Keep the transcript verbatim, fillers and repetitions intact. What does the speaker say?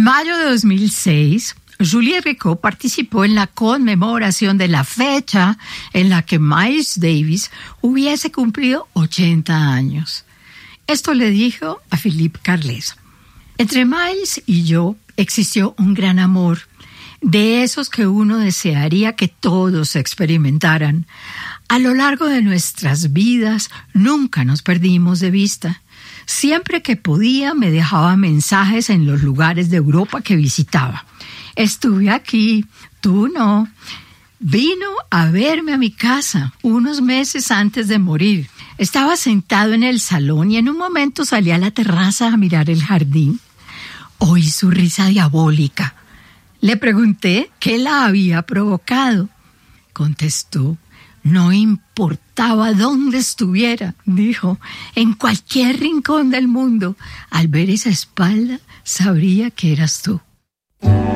En mayo de dos mil seis, Julie Rico participó en la conmemoración de la fecha en la que Miles Davis hubiese cumplido ochenta años. Esto le dijo a Philippe Carles: entre Miles y yo existió un gran amor, de esos que uno desearía que todos experimentaran. A lo largo de nuestras vidas nunca nos perdimos de vista. Siempre que podía me dejaba mensajes en los lugares de Europa que visitaba. Estuve aquí, tú no. Vino a verme a mi casa unos meses antes de morir. Estaba sentado en el salón y en un momento salí a la terraza a mirar el jardín. Oí su risa diabólica. Le pregunté qué la había provocado. Contestó: no importaba dónde estuviera, dijo, en cualquier rincón del mundo. Al ver esa espalda, sabría que eras tú.